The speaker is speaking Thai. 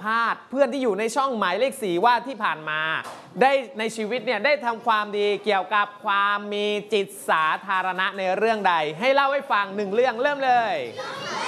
ภาษณ์เพื่อนที่อยู่ในช่องหมายเลข4ว่าที่ผ่านมาได้ในชีวิตเนี่ยได้ทำความดีเกี่ยวกับความมีจิตสาธารณะในเรื่องใดให้เล่าให้ฟัง1 เรื่องเริ่มเลย